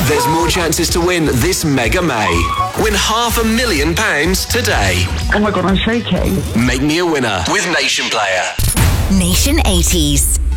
There's more chances to win this Mega May. Win £500,000 today. Oh my God, I'm shaking. Make me a winner with Nation Player. Nation 80s.